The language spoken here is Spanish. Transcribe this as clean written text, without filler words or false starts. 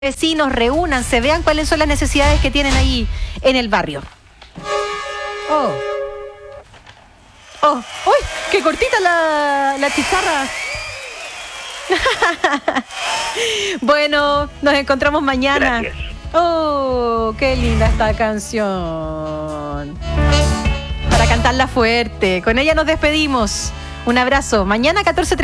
Vecinos, reúnanse, vean cuáles son las necesidades que tienen ahí en el barrio. ¡Uy! ¡Qué cortita la chicharra! Bueno, nos encontramos mañana. Gracias. ¡Oh! ¡Qué linda esta canción! Para cantarla fuerte. Con ella nos despedimos. Un abrazo. Mañana 14:30.